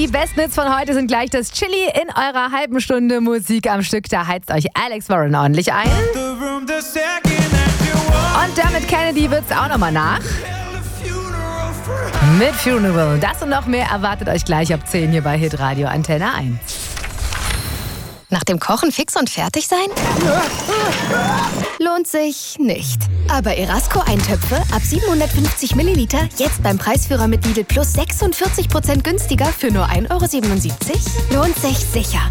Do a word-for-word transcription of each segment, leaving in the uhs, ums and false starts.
besten Hits von heute sind gleich das Chili in eurer halben Stunde Musik am Stück. Da heizt euch Alex Warren ordentlich ein. Und damit Kennedy wird's auch nochmal nach. Mit Funeral. Das und noch mehr erwartet euch gleich ab zehn hier bei Hitradio Antenne eins. Nach dem Kochen fix und fertig sein? Lohnt sich nicht. Aber Erasco-Eintöpfe ab siebenhundertfünfzig Milliliter jetzt beim Preisführer mit Lidl Plus sechsundvierzig Prozent günstiger für nur ein Euro siebenundsiebzig? Lohnt sich sicher.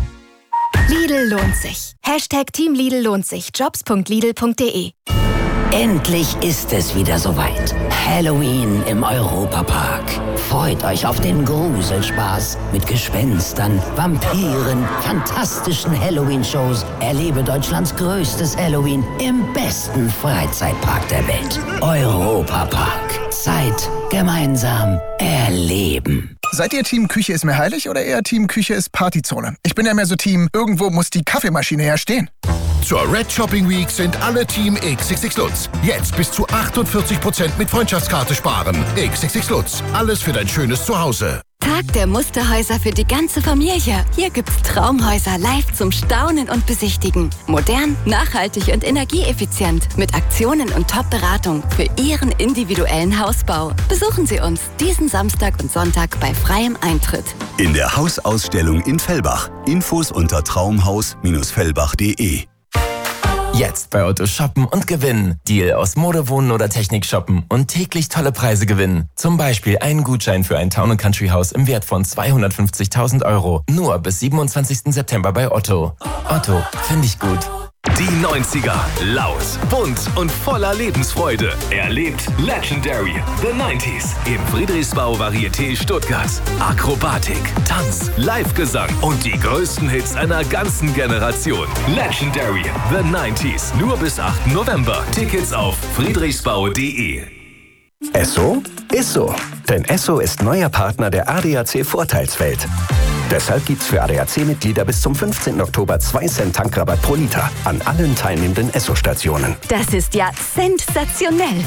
Lidl lohnt sich. Hashtag Team Lidl lohnt sich. jobs punkt lidl punkt de. Endlich ist es wieder soweit. Halloween im Europapark. Freut euch auf den Gruselspaß mit Gespenstern, Vampiren, fantastischen Halloween-Shows. Erlebe Deutschlands größtes Halloween im besten Freizeitpark der Welt. Europapark. Zeit gemeinsam erleben. Seid ihr Team Küche ist mir heilig oder eher Team Küche ist Partyzone? Ich bin ja mehr so Team, irgendwo muss die Kaffeemaschine ja stehen. Zur Red Shopping Week sind alle Team X X X Lutz. Jetzt bis zu achtundvierzig Prozent mit Freundschaftskarte sparen. X X X Lutz. Alles für dein schönes Zuhause. Tag der Musterhäuser für die ganze Familie. Hier gibt's Traumhäuser live zum Staunen und Besichtigen. Modern, nachhaltig und energieeffizient. Mit Aktionen und Top-Beratung für Ihren individuellen Hausbau. Besuchen Sie uns diesen Samstag und Sonntag bei freiem Eintritt. In der Hausausstellung in Fellbach. Infos unter traumhaus Bindestrich fellbach punkt de. Jetzt bei Otto shoppen und gewinnen. Deal aus Mode, Wohnen oder Technik shoppen und täglich tolle Preise gewinnen. Zum Beispiel einen Gutschein für ein Town- und Country-Haus im Wert von zweihundertfünfzigtausend Euro. Nur bis siebenundzwanzigsten September bei Otto. Otto, finde ich gut. Die neunziger. Laut, bunt und voller Lebensfreude. Erlebt Legendary. The neunziger. Im Friedrichsbau Varieté Stuttgart. Akrobatik, Tanz, Live-Gesang und die größten Hits einer ganzen Generation. Legendary. The neunziger. Nur bis achten November. Tickets auf friedrichsbau punkt de. Esso ist so. Denn Esso ist neuer Partner der A D A C Vorteilswelt. Deshalb gibt's für A D A C-Mitglieder bis zum fünfzehnten Oktober zwei Cent Tankrabatt pro Liter an allen teilnehmenden Esso-Stationen. Das ist ja sensationell.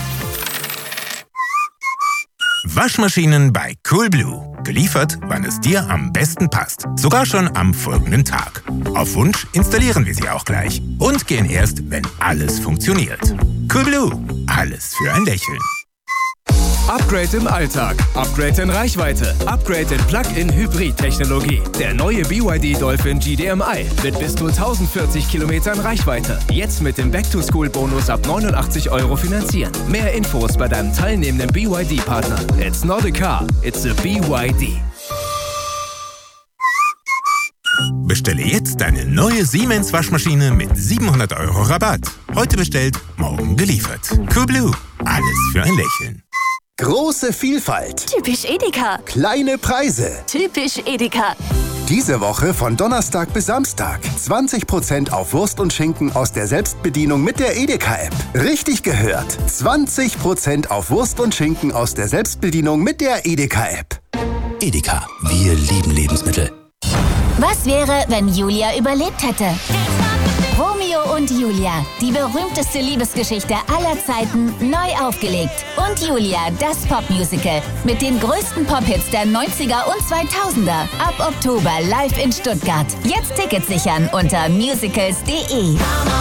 Waschmaschinen bei Coolblue. Geliefert, wann es dir am besten passt. Sogar schon am folgenden Tag. Auf Wunsch installieren wir sie auch gleich. Und gehen erst, wenn alles funktioniert. Coolblue. Alles für ein Lächeln. Upgrade im Alltag, Upgrade in Reichweite, Upgrade in Plug-in-Hybrid-Technologie. Der neue B Y D Dolphin G D M I mit bis zu tausendvierzig Kilometern Reichweite. Jetzt mit dem Back-to-School-Bonus ab neunundachtzig Euro finanzieren. Mehr Infos bei deinem teilnehmenden B Y D-Partner. It's not a car, it's a B Y D. Bestelle jetzt deine neue Siemens-Waschmaschine mit siebenhundert Euro Rabatt. Heute bestellt, morgen geliefert. Coolblue. Alles für ein Lächeln. Große Vielfalt. Typisch Edeka. Kleine Preise. Typisch Edeka. Diese Woche von Donnerstag bis Samstag. zwanzig Prozent auf Wurst und Schinken aus der Selbstbedienung mit der Edeka-App. Richtig gehört. zwanzig Prozent auf Wurst und Schinken aus der Selbstbedienung mit der Edeka-App. Edeka. Wir lieben Lebensmittel. Was wäre, wenn Julia überlebt hätte? Romeo und Julia, die berühmteste Liebesgeschichte aller Zeiten, neu aufgelegt. Und Julia, das Popmusical mit den größten Pop-Hits der neunziger und zweitausender. Ab Oktober live in Stuttgart. Jetzt Tickets sichern unter musicals punkt de.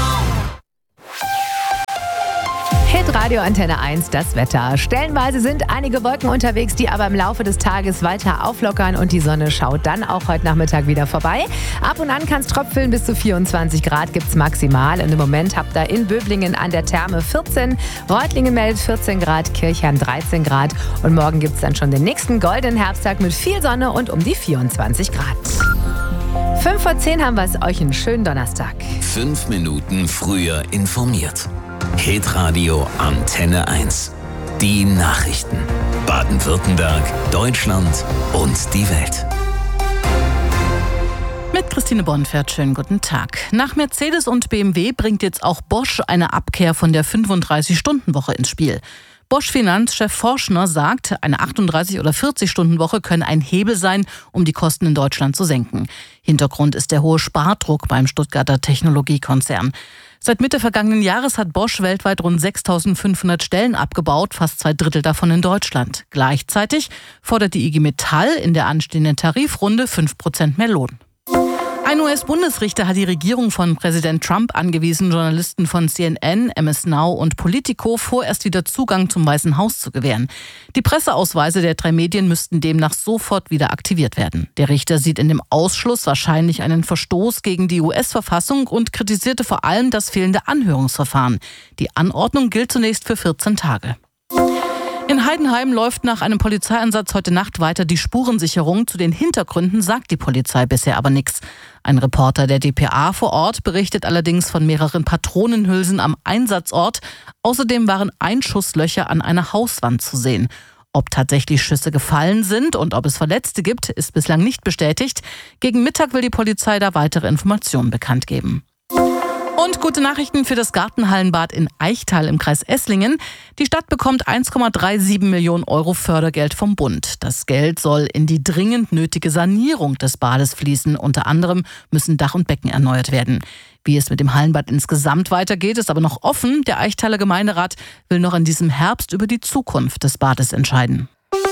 Hitradio Antenne eins, das Wetter. Stellenweise sind einige Wolken unterwegs, die aber im Laufe des Tages weiter auflockern und die Sonne schaut dann auch heute Nachmittag wieder vorbei. Ab und an kann es tröpfeln, bis zu vierundzwanzig Grad gibt's maximal. Und im Moment habt ihr in Böblingen an der Therme vierzehn, Reutlingen meldet vierzehn Grad, Kirchheim dreizehn Grad. Und morgen gibt's dann schon den nächsten goldenen Herbsttag mit viel Sonne und um die vierundzwanzig Grad. fünf vor zehn haben wir es euch einen schönen Donnerstag. Fünf Minuten früher informiert. Hitradio Antenne eins. Die Nachrichten. Baden-Württemberg, Deutschland und die Welt. Mit Christine Bonfert, schönen guten Tag. Nach Mercedes und B M W bringt jetzt auch Bosch eine Abkehr von der fünfunddreißig Stunden Woche ins Spiel. Bosch-Finanzchef Forschner sagt, eine achtunddreißig- oder vierzig-Stunden-Woche könne ein Hebel sein, um die Kosten in Deutschland zu senken. Hintergrund ist der hohe Spardruck beim Stuttgarter Technologiekonzern. Seit Mitte vergangenen Jahres hat Bosch weltweit rund sechstausendfünfhundert Stellen abgebaut, fast zwei Drittel davon in Deutschland. Gleichzeitig fordert die I G Metall in der anstehenden Tarifrunde fünf Prozent mehr Lohn. Ein U S-Bundesrichter hat die Regierung von Präsident Trump angewiesen, Journalisten von C N N, M S Now und Politico vorerst wieder Zugang zum Weißen Haus zu gewähren. Die Presseausweise der drei Medien müssten demnach sofort wieder aktiviert werden. Der Richter sieht in dem Ausschluss wahrscheinlich einen Verstoß gegen die U S-Verfassung und kritisierte vor allem das fehlende Anhörungsverfahren. Die Anordnung gilt zunächst für vierzehn Tage. In Heidenheim läuft nach einem Polizeieinsatz heute Nacht weiter die Spurensicherung. Zu den Hintergründen sagt die Polizei bisher aber nichts. Ein Reporter der D P A vor Ort berichtet allerdings von mehreren Patronenhülsen am Einsatzort. Außerdem waren Einschusslöcher an einer Hauswand zu sehen. Ob tatsächlich Schüsse gefallen sind und ob es Verletzte gibt, ist bislang nicht bestätigt. Gegen Mittag will die Polizei da weitere Informationen bekannt geben. Und gute Nachrichten für das Gartenhallenbad in Eichtal im Kreis Esslingen. Die Stadt bekommt eins Komma siebenunddreißig Millionen Euro Fördergeld vom Bund. Das Geld soll in die dringend nötige Sanierung des Bades fließen. Unter anderem müssen Dach und Becken erneuert werden. Wie es mit dem Hallenbad insgesamt weitergeht, ist aber noch offen. Der Eichtaler Gemeinderat will noch in diesem Herbst über die Zukunft des Bades entscheiden.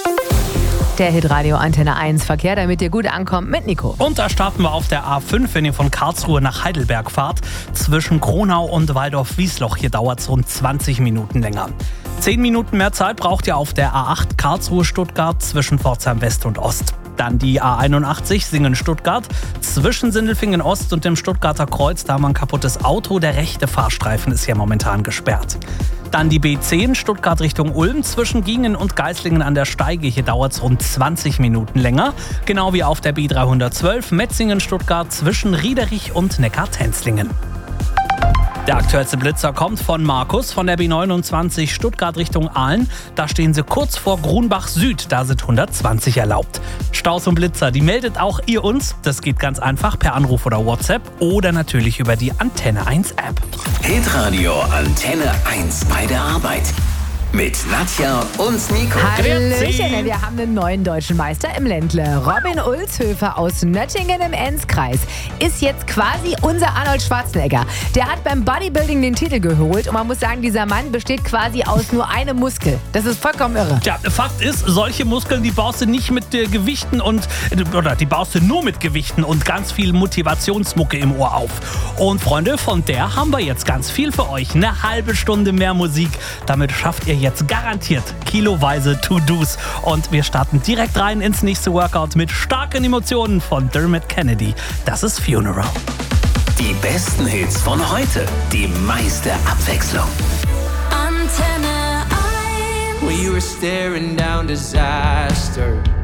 Der Hitradio Antenne eins Verkehr, damit ihr gut ankommt mit Nico. Und da starten wir auf der A fünf, wenn ihr von Karlsruhe nach Heidelberg fahrt. Zwischen Kronau und Waldorf-Wiesloch. Hier dauert es rund zwanzig Minuten länger. Zehn Minuten mehr Zeit braucht ihr auf der A acht Karlsruhe-Stuttgart zwischen Pforzheim West und Ost. Dann die A einundachtzig Singen-Stuttgart zwischen Sindelfingen Ost und dem Stuttgarter Kreuz. Da haben wir ein kaputtes Auto. Der rechte Fahrstreifen ist hier momentan gesperrt. Dann die B zehn Stuttgart Richtung Ulm zwischen Giengen und Geislingen an der Steige. Hier dauert es rund zwanzig Minuten länger. Genau wie auf der B dreihundertzwölf Metzingen-Stuttgart zwischen Riederich und Neckar-Tenzlingen. Der aktuellste Blitzer kommt von Markus von der B neunundzwanzig Stuttgart Richtung Aalen. Da stehen sie kurz vor Grunbach Süd, da sind hundertzwanzig erlaubt. Staus und Blitzer, die meldet auch ihr uns. Das geht ganz einfach per Anruf oder WhatsApp oder natürlich über die Antenne eins App. Hitradio Antenne eins bei der Arbeit. Mit Nadja und Nico. Hallöchen, wir haben einen neuen deutschen Meister im Ländle. Robin Ulzhöfer aus Nöttingen im Enzkreis ist jetzt quasi unser Arnold Schwarzenegger. Der hat beim Bodybuilding den Titel geholt und man muss sagen, dieser Mann besteht quasi aus nur einem Muskel. Das ist vollkommen irre. Tja, Fakt ist, solche Muskeln, die baust du nicht mit äh, Gewichten und, oder die baust du nur mit Gewichten und ganz viel Motivationsmucke im Ohr auf. Und Freunde, von der haben wir jetzt ganz viel für euch. Eine halbe Stunde mehr Musik. Damit schafft ihr jetzt garantiert kiloweise To-Dos. Und wir starten direkt rein ins nächste Workout mit starken Emotionen von Dermot Kennedy. Das ist Funeral. Die besten Hits von heute. Die meiste Abwechslung. Antenne eins. When you were staring down disaster.